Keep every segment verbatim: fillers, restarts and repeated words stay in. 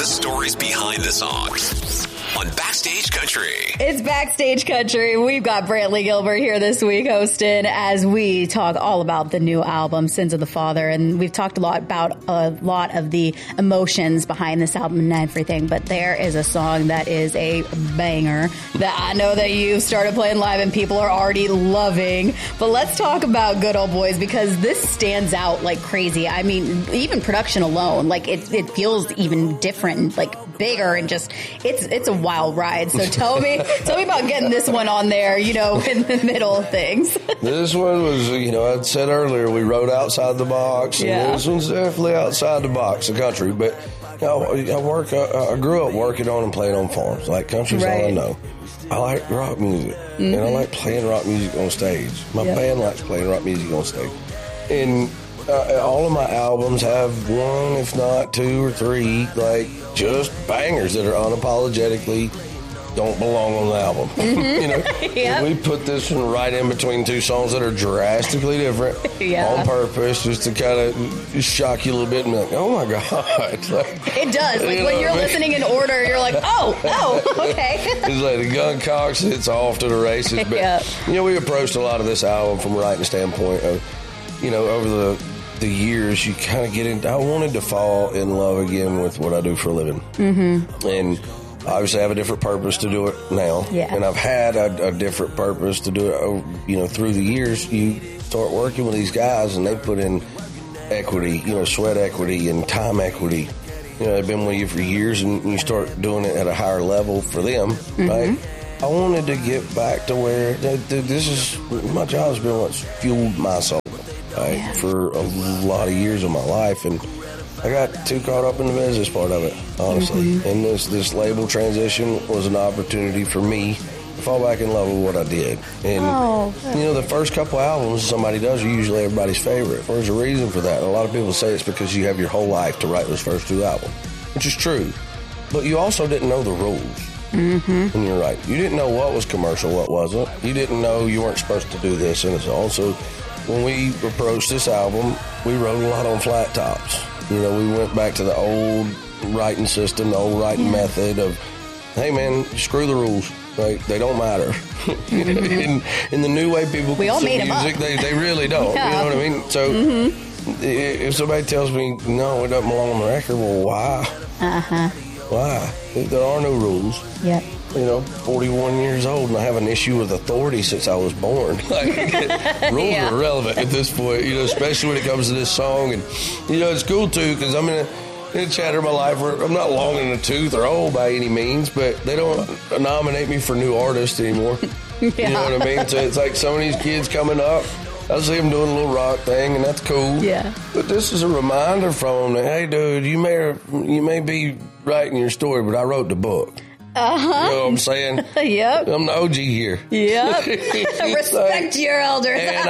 the stories behind the songs on Backstage Country. It's Backstage Country. We've got Brantley Gilbert here this week hosting as we talk all about the new album, Sins of the Father. And we've talked a lot about a lot of the emotions behind this album and everything. But there is a song that is a banger that I know that you started playing live and people are already loving. But let's talk about Good Old Boys, because this stands out like crazy. I mean, even production alone, like it, it feels even different and like bigger and just, it's, it's a wild ride. So tell me, tell me about getting this one on there, you know, in the middle of things. This one was, you know, I'd said earlier, we wrote outside the box. And yeah. This one's definitely outside the box, the country. But, you know, I work, I, I grew up working on and playing on farms. Like, country's right. all I know. I like rock music. Mm-hmm. And I like playing rock music on stage. My yep. band likes playing rock music on stage. And uh, all of my albums have one, if not two or three, like, just bangers that are unapologetically don't belong on the album. Mm-hmm. You know, yep. we put this one right in between two songs that are drastically different yeah. on purpose, just to kind of shock you a little bit and be like, oh my God. Like, it does. Like you when know you're I mean? listening in order, you're like, oh, oh, okay. It's like the gun cocks, it's off to the races. But, yep. you know, we approached a lot of this album from a writing standpoint of, you know, over the the years, you kind of get in. I wanted to fall in love again with what I do for a living. Mm-hmm. And obviously I have a different purpose to do it now. Yeah. And I've had a, a different purpose to do it, you know, through the years. You start working with these guys and they put in equity, you know, sweat equity and time equity. You know, they've been with you for years and you start doing it at a higher level for them, mm-hmm. right? I wanted to get back to where this is, my job has been what's fueled my soul. Right, yeah. For a lot of years of my life, and I got too caught up in the business part of it, honestly. Mm-hmm. And this this label transition was an opportunity for me to fall back in love with what I did. And oh, you know, the first couple albums somebody does are usually everybody's favorite. There's a reason for that. And a lot of people say it's because you have your whole life to write those first two albums, which is true. But you also didn't know the rules. Mm-hmm. And you're right. You didn't know what was commercial, what wasn't. You didn't know you weren't supposed to do this, and it's also. When we approached this album, we wrote a lot on flat tops. You know, we went back to the old writing system, the old writing yeah. method of, hey man, screw the rules. Right? They don't matter. Mm-hmm. in, in the new way people we all consume made music, they, they really don't. yeah. You know what I mean? So mm-hmm. if somebody tells me, no, it doesn't belong on the record, well, why? Uh-huh. Why? There are no rules. Yep. You know, forty-one years old, and I have an issue with authority since I was born. Like, rules yeah. are irrelevant at this point, you know, especially when it comes to this song. And, you know, it's cool, too, because I'm in a, in a chapter of my life where I'm not long in the tooth or old by any means, but they don't nominate me for new artists anymore. yeah. You know what I mean? So it's like some of these kids coming up, I see them doing a little rock thing, and that's cool. Yeah. But this is a reminder from them that, hey, dude, you may, you may be writing your story, but I wrote the book. Uh-huh. You know what I'm saying? Yep. I'm the O G here. Yep. Respect like, your elders. and,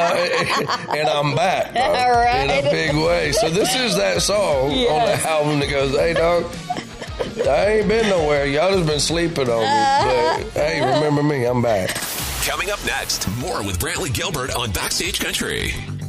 I, and I'm back, bro, right. in a big way. So this is that song yes. on the album that goes, hey, dog, I ain't been nowhere. Y'all just been sleeping on me. Uh-huh. But, hey, remember me. I'm back. Coming up next, more with Brantley Gilbert on Backstage Country.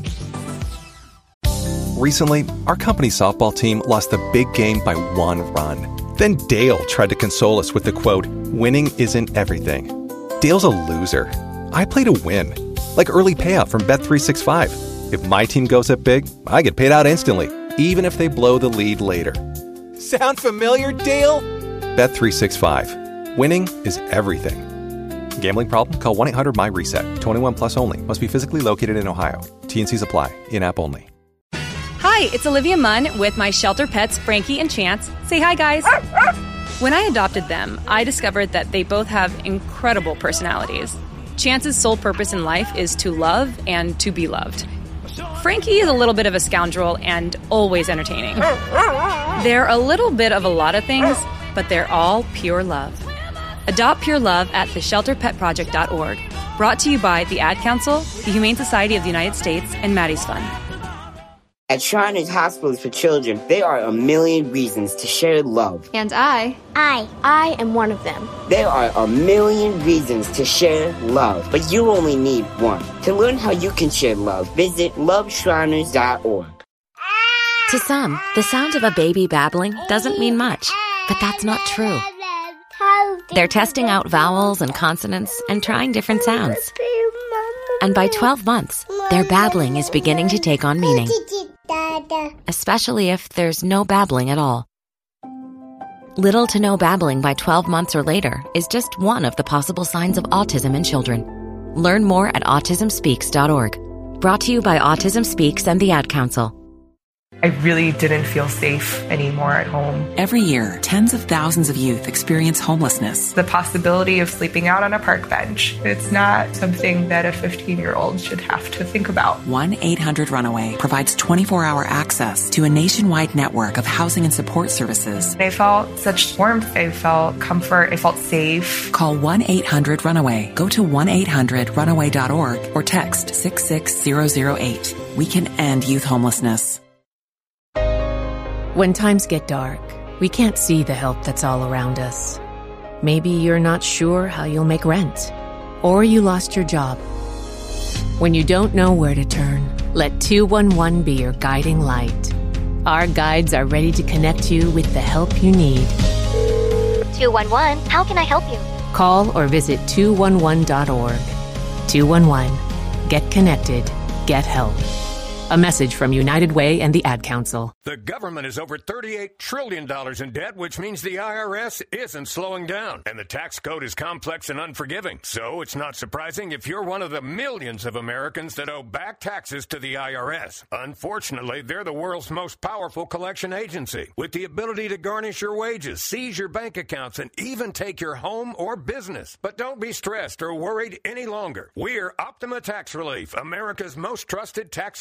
Recently, our company softball team lost the big game by one run. Then Dale tried to console us with the quote, winning isn't everything. Dale's a loser. I play to win. Like early payout from Bet three sixty-five. If my team goes up big, I get paid out instantly, even if they blow the lead later. Sound familiar, Dale? Bet three sixty-five. Winning is everything. Gambling problem? Call one eight hundred M Y reset. twenty-one plus only. Must be physically located in Ohio. T N Cs apply. In-app only. Hi, it's Olivia Munn with my shelter pets, Frankie and Chance. Say hi, guys. When I adopted them, I discovered that they both have incredible personalities. Chance's sole purpose in life is to love and to be loved. Frankie is a little bit of a scoundrel and always entertaining. They're a little bit of a lot of things, but they're all pure love. Adopt pure love at the shelter pet project dot org. Brought to you by the Ad Council, the Humane Society of the United States, and Maddie's Fund. At Shriners Hospitals for Children, there are a million reasons to share love. And I, I, I am one of them. There are a million reasons to share love, but you only need one. To learn how you can share love, visit love shriners dot org. To some, the sound of a baby babbling doesn't mean much. But that's not true. They're testing out vowels and consonants and trying different sounds. And by twelve months, their babbling is beginning to take on meaning. Especially if there's no babbling at all. Little to no babbling by twelve months or later is just one of the possible signs of autism in children. Learn more at autism speaks dot org. Brought to you by Autism Speaks and the Ad Council. I really didn't feel safe anymore at home. Every year, tens of thousands of youth experience homelessness. The possibility of sleeping out on a park bench, it's not something that a fifteen-year-old should have to think about. one eight hundred runaway provides twenty-four hour access to a nationwide network of housing and support services. I felt such warmth. I felt comfort. I felt safe. Call one eight hundred runaway. Go to one eight hundred runaway dot org or text six six zero zero eight. We can end youth homelessness. When times get dark, we can't see the help that's all around us. Maybe you're not sure how you'll make rent, or you lost your job. When you don't know where to turn, let two one one be your guiding light. Our guides are ready to connect you with the help you need. two one one, how can I help you? Call or visit two one one dot org. two one one. Get connected. Get help. A message from United Way and the Ad Council. The government is over thirty-eight trillion dollars in debt, which means the I R S isn't slowing down. And the tax code is complex and unforgiving. So it's not surprising if you're one of the millions of Americans that owe back taxes to the I R S. Unfortunately, they're the world's most powerful collection agency, with the ability to garnish your wages, seize your bank accounts, and even take your home or business. But don't be stressed or worried any longer. We're Optima Tax Relief, America's most trusted tax